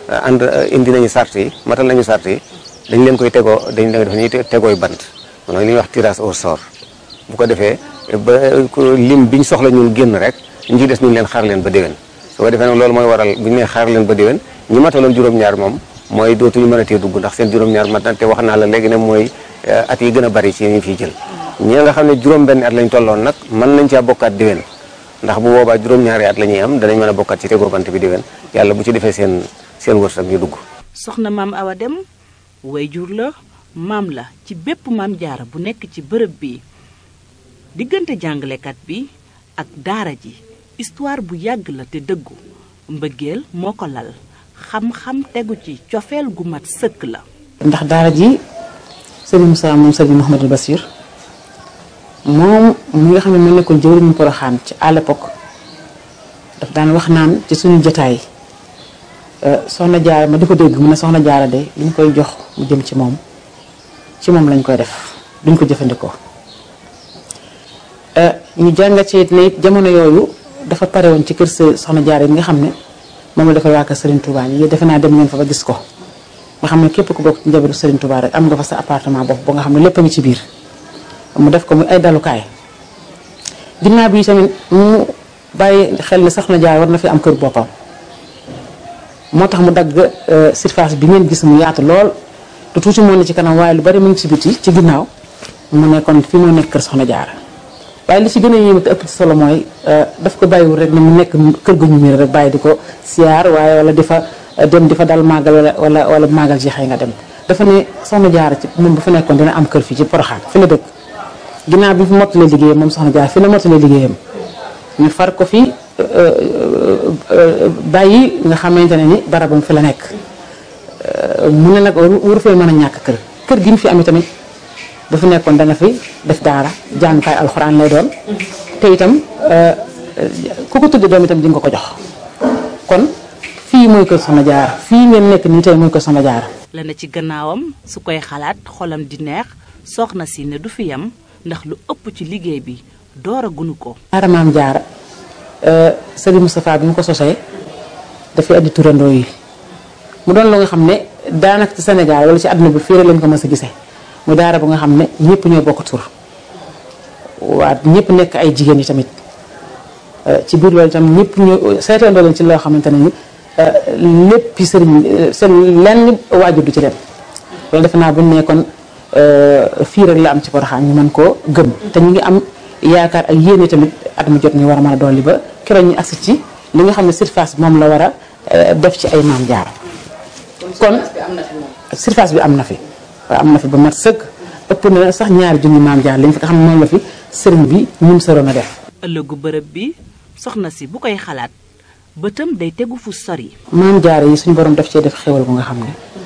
ànd indi nañu sart yi matal nañu sart yi dañ leen koy tegoo dañ leen def ñuy tegooy bant mooy li ñuy wax tirage au sort bu ko defee ba lim biñ soxla ñun génn rek ñu ci des ñu leen xaar leen ba déwén su ko defee nag loolu mooy waral bu ñu nee xaar leen ba déwén ñi mataloon juróom-ñaar moom mooy dootuñu mën a tee dugg ndax seen juróom-ñaar mat na te wax naa la léegi ne mooy at yi gën a bari ci ñu fiy jël ñi nga xam ne juróom-benn at lañ tolloon nag mën nañ caa bokkaat déwén ndax bu boobaa juróom-ñaari at la ñuy am danañ mën a bokkaat ci tegoo bant bi déwén yàlla bu ci defee seen wërsëg ñu dugg. soxna maam Awa Dem wayjur la maam la ci bépp maam jaara bu nekk ci bërëb bi diggante jàngalekat bi ak daara ji histoire bu yàgg la te dëggu mbëggeel moo ko lal xam-xam tegu ci cofeel gu mat sëkk la. ndax daara ji Serigne Moussa moom Serigne Mouhamadou Bassir moom mi nga xam ne moo nekkoon jëwriñu Poroxaan ci à l'époque daf daan wax naan ci suñu jotaay soxna jaara ma di ko dégg mu ne soxna jaara de li ñu koy jox mu jëm ci moom lañ koy def duñ ko jëfandikoo ñu jàngat ci it ne it jamono yooyu dafa pare woon ci kër soxna jaara yi nga xam ne moom la dafa waa kër Serigne Touba ñi defe naa dem ngeen fa ba gis ko nga xam ne képp ku bokk ci njabootu Serigne Touba rek am nga fa sa appartement bopp ba nga xam ne lépp a ngi ci biir mu def ko muy ay dalukaay ginnaaw bi tamit mu bàyyi xel ne soxna jaara war na fi am kër boppam moo tax mu dagg surface bi ngeen gis mu yaatu lool lu tuuti moo ne ci kanam waaye lu bari mu ngi ci biti ci ginnaaw mu nekkoon fi moo nekk kër soxna jaara waaye li ci gën a yéeme te ëpp ci solo mooy daf ko bàyyiwul rek ne mu nekk kër gu ñu miir rek bàyyi di ko siyaar waaye wala di fa dem di fa dal màggal wala màggal ji xëy nga dem dafa ne soxna jaara ci moom bu fa nekkoon dina am kër fii ci Poroxaan fi la dëkk ginnaaw bi fi mottalee liggéeyam moom soxna jaara fi la mottalee liggéeyam ñu far ko fi bàyyi nga xamante ne ni barabam fi la nekk mu ne nag waru fay mën a ñàkk kër gi ñu fi amee tamit bu fi nekkoon dana fi def daara jàngukaay alxuraan lay doon te itam ku ko tudde doom itam di nga ko jox kon fii mooy kër soxna jaara fii ngeen nekk nii tey mooy kër soxna jaara la na ci gannaawam su koy xalaat xolam di neex soxna si ne du fi yam ndax lu ëpp ci liggéey bi door a gunu ko daara maam jaara Serigne Moustapha bi mu ko sosee dafay andi turandoo yi mu doon lu nga xam ne daanaka ci Sénégal wala ci àdduna bi fii rek lañ ko mës a gisee mu daara bu nga xam ne ñëpp ñoo bokk tur waa ñëpp nekk ay jigéen yi tamit ci biir loolu itam ñëpp ñoo seetandoo leen ci loo xamante ne ni lépp sëriñ seen lenn waajur du ci dem loolu defe naa bu ñu nekkoon fii rek la am ci Porokhane ñu mën koo gëm te ñu ngi am yaakaar ak yéene tamit at mu jot ñu war a mën a dolli ba keroog ñu agsi ci li nga xam ne surface bi moom la war a def ci ay maam jaara kon surface bi am na fi waaw am na fi ba mat sëkk ëpp na sax ñaari junni maam jaara lañ fi nga xam ne moom la fi sëriñ bi ñum soroon a def ëllëgu bërëb bi soxna si bu koy xalaat bëtam day tegu fu sori maam jaara yi suñu borom def cee def xéwal bu nga xam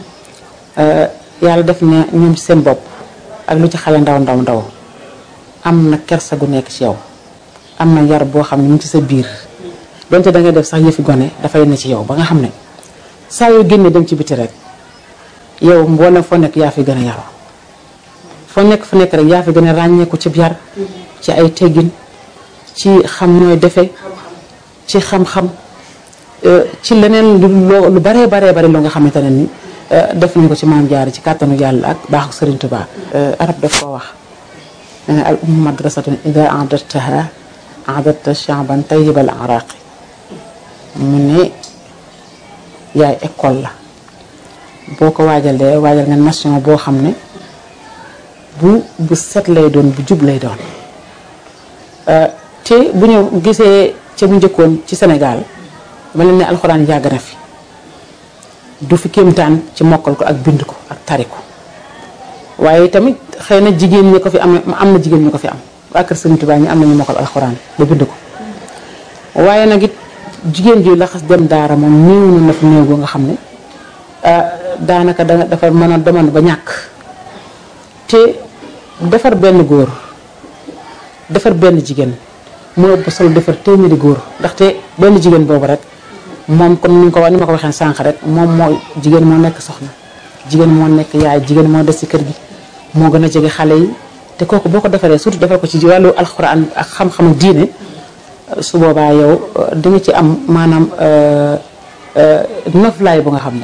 ne yàlla def na ñoom ci seen bopp ak lu ci xale ndaw am na kersa gu nekk ci yow am na yar boo xam ne mu ci sa biir donte da ngay def sax yëfi gone dafay ne ci yow ba nga xam ne saa yoo génnee dem ci biti rek yow mboolem foo nekk yaa fi gën a yaru foo nekk fu nekk rek yaa fi gën a ràññeeku ci yar ci ay teggin ci xam nooy defe ci xam-xam ci leneen lu baree loo nga xamante ne ni def nañ ko ci maam jaara ci kàttanu yàlla ak baaxu Sëriñ Tuubaa arab daf koo wax nee na al ummu madrasatun ida a'dadtaha a'dadta sha'ban tayyibal araqi mu ne yaay école la boo ko waajalee waajal nga nation boo xam ne bu set lay doon bu jub lay doon te bu ñu gisee ca bu njëkkoon ci Sénégal ma leen ne alxuraan yàgg na fi du fi kéemtaan ci mokkal ko ak bind ko ak tari ko waaye tamit xëy na jigéen ñi ko fi am na jigéen ñi ko fi am waa kër Sëriñ Tuubaa ñi am nañu mokkal alxuraan ba bind ko waaye nag it jigéen ji laxas dem daara moom néew na fi néew nga xam ne daanaka dafa mën a demoon ba ñàkk te defar benn góor defar benn jigéen moo ëpp solo defar téeméeri góor ndaxte benn jigéen boobu rek moom comme ni ma ko waxee sànq rek moom moo jigéen moo nekk soxna jigéen moo nekk yaay jigéen moo des ci kër gi moo gën a jege xale yi te kooku boo ko defaree surtout defar ko ci wàllu alxuraan ak xam-xamu diine su boobaa yow di nga ci am maanaam noflaay bu nga xam ne